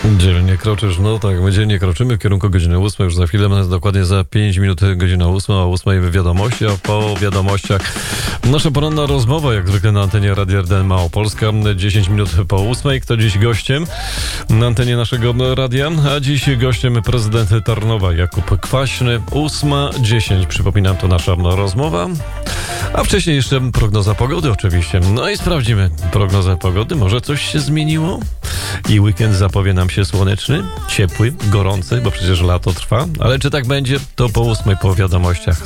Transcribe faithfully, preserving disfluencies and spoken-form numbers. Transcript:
Dzielnie kroczysz, no tak, my dzielnie kroczymy w kierunku godziny ósmej, już za chwilę, dokładnie za pięć minut godzina ósma, o ósmej wiadomości, a po wiadomościach nasza poronna rozmowa, jak zwykle na antenie Radia R D N Małopolska, dziesięć minut po ósmej. Kto dziś gościem na antenie naszego radia? A dziś gościem prezydent Tarnowa Jakub Kwaśny, ósma dziesięć, przypominam, to nasza rozmowa. A wcześniej jeszcze prognoza pogody oczywiście. No i sprawdzimy prognozę pogody. Może coś się zmieniło? I weekend zapowie nam się słoneczny, ciepły, gorący, bo przecież lato trwa. Ale czy tak będzie, to po ósmej po wiadomościach.